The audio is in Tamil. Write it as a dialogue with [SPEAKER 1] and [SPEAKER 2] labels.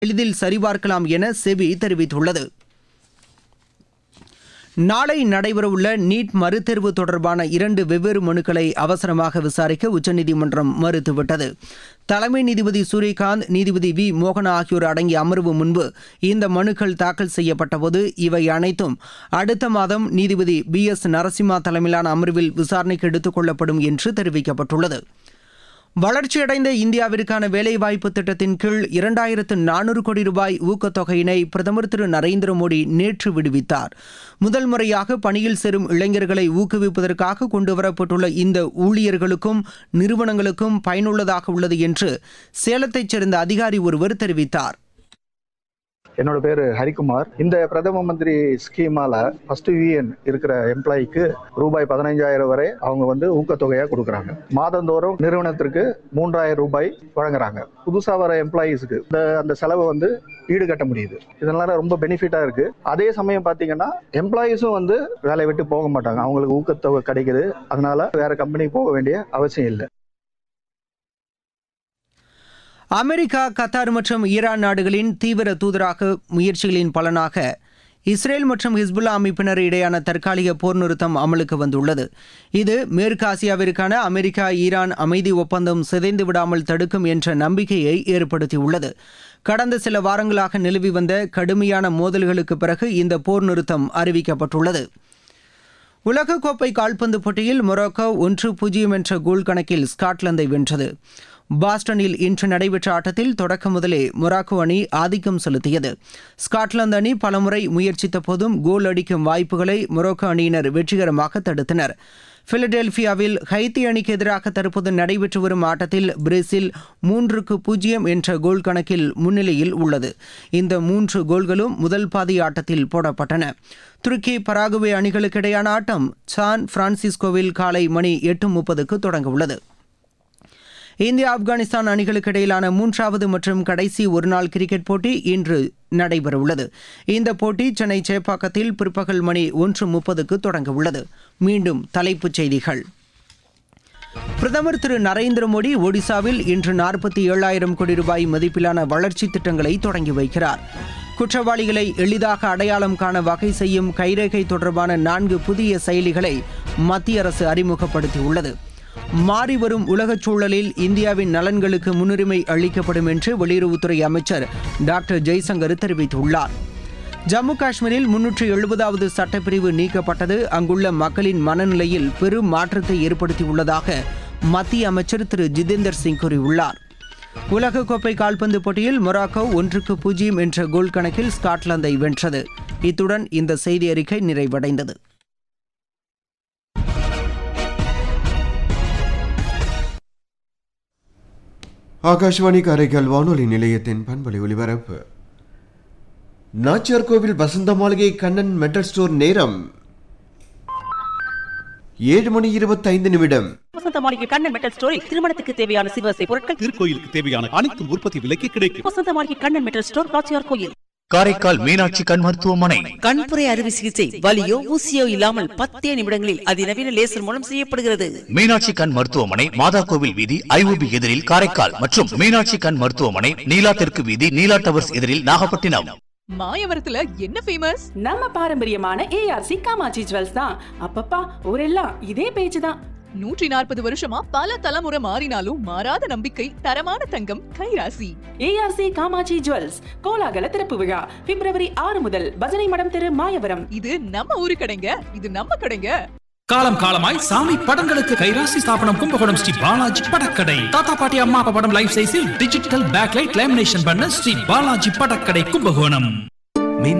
[SPEAKER 1] எளிதில் சரிபார்க்கலாம் என செபி தெரிவித்துள்ளது. நாளை நடைபெறவுள்ள நீட் மறுதேர்வு தொடர்பான 2 வெவ்வேறு மனுக்களை அவசரமாக விசாரிக்க உச்சநீதிமன்றம் மறுத்துவிட்டது. தலைமை நீதிபதி சூரியகாந்த், நீதிபதி வி மோகனா ஆகியோர் அடங்கிய அமர்வு முன்பு இந்த மனுக்கள் தாக்கல் செய்யப்பட்டபோது இவை அனைத்தும் அடுத்த மாதம் நீதிபதி BS நரசிம்மா தலைமையிலான அமர்வில் விசாரணைக்கு எடுத்துக் கொள்ளப்படும் என்று தெரிவிக்கப்பட்டுள்ளது. வளர்ச்சியடைந்த இந்தியாவிற்கான வேலைவாய்ப்பு திட்டத்தின் கீழ் 2400 கோடி ரூபாய் ஊக்கத்தொகையினை பிரதமர் திரு நரேந்திர மோடி நேற்று விடுவித்தார். முதல் முறையாக பணியில் சேரும் இளைஞர்களை ஊக்குவிப்பதற்காக கொண்டுவரப்பட்டுள்ள இந்த ஊழியர்களுக்கும் நிறுவனங்களுக்கும் பயனுள்ளதாக உள்ளது என்று சேலத்தைச் சேர்ந்த அதிகாரி ஒருவர் தெரிவித்தார்.
[SPEAKER 2] என்னோட பேரு ஹரிக்குமார். இந்த பிரதம மந்திரி ஸ்கீமால ஃபர்ஸ்ட் யூஎன் இருக்கிற எம்ப்ளாய்க்கு ரூபாய் 15,000 வரை அவங்க ஊக்கத்தொகையா கொடுக்குறாங்க. மாதந்தோறும் நிறுவனத்திற்கு 3,000 ரூபாய் வழங்குறாங்க. புதுசா வர எம்ப்ளாயிஸ்க்கு அந்த செலவை ஈடுகட்ட முடியுது. இதனால ரொம்ப பெனிஃபிட்டா இருக்கு. அதே சமயம் பாத்தீங்கன்னா எம்ப்ளாயிஸும் வேலையை விட்டு போக மாட்டாங்க. அவங்களுக்கு ஊக்கத்தொகை கிடைக்குது. அதனால வேற கம்பெனிக்கு போக வேண்டிய அவசியம் இல்லை.
[SPEAKER 1] அமெரிக்கா, கத்தார் மற்றும் ஈரான் நாடுகளின் தீவிர தூதரக முயற்சிகளின் பலனாக இஸ்ரேல் மற்றும் ஹிஸ்புல்லா அமைப்பினர் இடையான தற்காலிக போர் நிறுத்தம் அமலுக்கு வந்துள்ளது. இது மேற்கு ஆசியாவிற்கான அமெரிக்கா ஈரான் அமைதி ஒப்பந்தம் சிதைந்து விடாமல் தடுக்கும் என்ற நம்பிக்கையை ஏற்படுத்தியுள்ளது. கடந்த சில வாரங்களாக நிலவி வந்த கடுமையான மோதல்களுக்கு பிறகு இந்த போர் நிறுத்தம் அறிவிக்கப்பட்டுள்ளது. உலகக்கோப்பை கால்பந்து போட்டியில் மொரோக்கோ 1-0 என்ற கோல் கணக்கில் ஸ்காட்லாந்தை வென்றது. பாஸ்டனில் இன்று நடைபெற்ற ஆட்டத்தில் தொடக்க முதலே மொராக்கோ அணி ஆதிக்கம் செலுத்தியது. ஸ்காட்லாந்து அணி பலமுறை முயற்சித்த போதும் கோல் அடிக்கும் வாய்ப்புகளை மொரோக்கோ அணியினர் வெற்றிகரமாக தடுத்தனர். பிலடெல்பியாவில் ஹைத்தி அணிக்கு எதிராக தற்போது நடைபெற்று வரும் ஆட்டத்தில் பிரேசில் 3-0 என்ற கோல் கணக்கில் முன்னிலையில் உள்ளது. இந்த 3 கோல்களும் முதல் பாதி ஆட்டத்தில் போடப்பட்டன. துருக்கி, பராகுவே அணிகளுக்கு இடையான ஆட்டம் சான் பிரான்சிஸ்கோவில் காலை மணி 8:30க்கு தொடங்க உள்ளது. இந்தியா, ஆப்கானிஸ்தான் அணிகளுக்கு இடையிலான 3வது மற்றும் கடைசி ஒருநாள் கிரிக்கெட் போட்டி இன்று நடைபெறவுள்ளது. இந்த போட்டி சென்னை சேப்பாக்கத்தில் பிற்பகல் மணி 1:30க்கு தொடங்க உள்ளது. மீண்டும் தலைப்புச் செய்திகள். பிரதமர் திரு நரேந்திர மோடி ஒடிசாவில் இன்று 47,000 கோடி ரூபாய் மதிப்பிலான வளர்ச்சி திட்டங்களை தொடங்கி வைக்கிறார். குற்றவாளிகளை எளிதாக அடையாளம் காண வகை செய்யும் கைரேகை தொடர்பான 4 புதிய செயலிகளை மத்திய அரசு அறிமுகப்படுத்தியுள்ளது. மாறிவரும் உலகச் சூழலில் இந்தியாவின் நலன்களுக்கு முன்னுரிமை அளிக்கப்படும் என்று வெளியுறவுத்துறை அமைச்சர் டாக்டர் ஜெய்சங்கர் தெரிவித்துள்ளார். ஜம்மு காஷ்மீரில் 370வது சட்டப்பிரிவு நீக்கப்பட்டது அங்குள்ள மக்களின் மனநிலையில் பெரும் மாற்றத்தை ஏற்படுத்தியுள்ளதாக மத்திய அமைச்சர் திரு ஜிதேந்தர் சிங் கூறியுள்ளார். உலகக்கோப்பை கால்பந்து போட்டியில் மொராக்கோ 1-0 என்ற கோல் கணக்கில் ஸ்காட்லாந்தை வென்றது. இத்துடன் இந்த செய்தி அறிக்கை நிறைவடைந்தது.
[SPEAKER 3] ஆகாஷ்வாணி காரைக்கால் வானொலி நிலையத்தின் பண்பலை ஒலிபரப்பு. நாச்சியார் கோவில் வசந்த மாளிகை கண்ணன் மெட்டல் ஸ்டோர் நேரம் 7:25.
[SPEAKER 4] வசந்த மாளிகை கண்ணன் மெட்டல் ஸ்டோரில் திருமணத்துக்கு தேவையான சிவசை பொருட்கள்,
[SPEAKER 5] திருக்கோயிலுக்கு தேவையான அனைத்து உற்பத்தி விலைக்கு கிடைக்கும்.
[SPEAKER 4] வசந்த மாளிகை கண்ணன் மெட்டல் ஸ்டோர், நாச்சியார் கோயில்.
[SPEAKER 6] காரைக்கால் மீனாட்சி கண் மருத்துவமனை.
[SPEAKER 4] கண்புரை அறுவை சிகிச்சை வலியோ ஊசியோ இல்லாமல் 10 நிமிடங்களில் அதிநவீன லேசர் மூலம் செய்யப்படுகிறது.
[SPEAKER 6] மீனாட்சி கண் மருத்துவமனை, மாதா கோவில் வீதி, IOB எதிரில் காரைக்கால் மற்றும் மீனாட்சி கண் மருத்துவமனை, நீலா தெற்கு வீதி, நீலா டவர்ஸ் எதிரில் நாகப்பட்டினம்.
[SPEAKER 7] மாயவரத்துல என்ன ஃபேமஸ்?
[SPEAKER 8] நம்ம பாரம்பரியமான ARC காமாட்சி ஜுவல்ஸ் தான். அப்பப்பா ஊரெல்லாம் இதே பேச்சு தான்.
[SPEAKER 7] 140 வருஷமா பல தலைமுறை மாறினாலும் மாறாத நம்பிக்கை, தரமான தங்கம், கைராசி.
[SPEAKER 8] ARC காமாட்சி ஜுவல்ஸ் கோலாகல திறப்பு விழா பிப்ரவரி 6 முதல் பஜனை மடம் தெரு, மாயவரம்.
[SPEAKER 7] இது நம்ம ஊரு கடைங்க, இது நம்ம கடைங்க.
[SPEAKER 9] காலம் காலமாய் சாமி படங்களுக்கு கைராசி ஸ்தாபனம் கும்பகோணம் ஸ்ரீ பாலாஜி படக்கடை. தாத்தா பாட்டி அம்மா அப்பா படம் லைஃப் சைஸில் டிஜிட்டல் பேக்லைட் லேமினேஷன் பண்ண ஸ்ரீ பாலாஜி படக்கடை கும்பகோணம்.